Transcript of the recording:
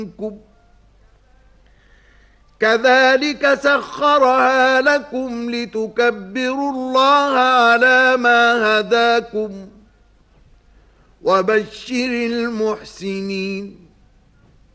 منكم كذلك سخرها لكم لتكبروا الله على ما هداكم وبشر المحسنين